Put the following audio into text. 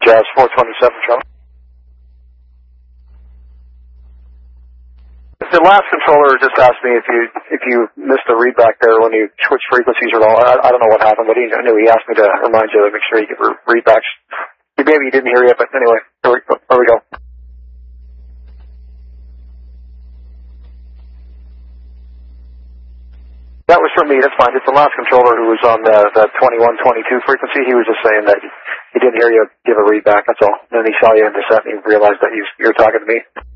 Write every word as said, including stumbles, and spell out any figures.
Jazz four twenty-seven, Charlie. The last controller just asked me if you if you missed a read back there when you switched frequencies or all. I, I don't know what happened, but he knew. He asked me to remind you to make sure you get read backs. Maybe he didn't hear you, but anyway, here we, here we go. That was from me. That's fine. It's the last controller who was on the, the twenty-one twenty-two frequency. He was just saying that he didn't hear you give a read back. That's all. And then he saw you in the set and he realized that you, you were talking to me.